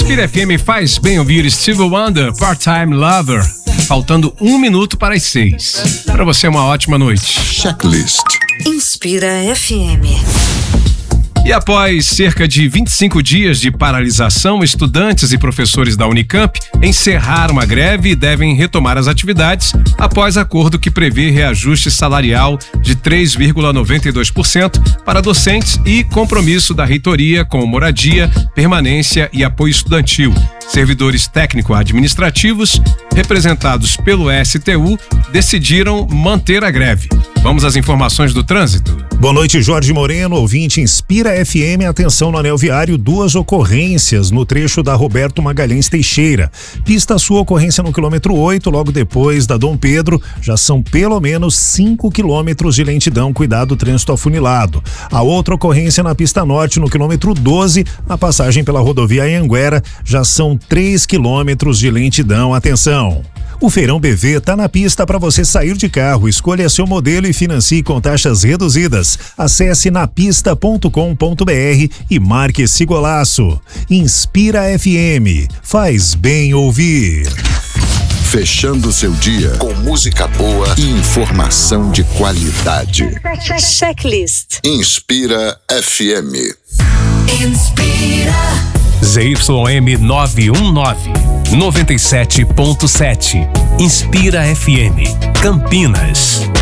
Inspira FM faz bem ouvir Stevie Wonder, Part-Time Lover. Faltando 1 minuto para as 6. Para você, uma ótima noite. Checklist. Inspira FM. E após cerca de 25 dias de paralisação, estudantes e professores da Unicamp encerraram a greve e devem retomar as atividades após acordo que prevê reajuste salarial de 3,92% para docentes e compromisso da reitoria com moradia, permanência e apoio estudantil. Servidores técnico-administrativos, representados pelo STU, decidiram manter a greve. Vamos às informações do trânsito. Boa noite, Jorge Moreno, ouvinte Inspira FM. Atenção no anel viário, 2 ocorrências no trecho da Roberto Magalhães Teixeira. Pista Sul, ocorrência no quilômetro 8, logo depois da Dom Pedro. Já são pelo menos 5 quilômetros de lentidão, cuidado, trânsito afunilado. A outra ocorrência na pista norte, no quilômetro 12, na passagem pela rodovia Anhanguera, já são 3 quilômetros de lentidão, atenção. O Feirão BV tá na pista para você sair de carro. Escolha seu modelo e financie com taxas reduzidas. Acesse napista.com.br e marque esse golaço. Inspira FM. Faz bem ouvir. Fechando seu dia com música boa e informação de qualidade. Checklist. Inspira FM. Inspira. ZYM 919, 97.7. Inspira FM, Campinas.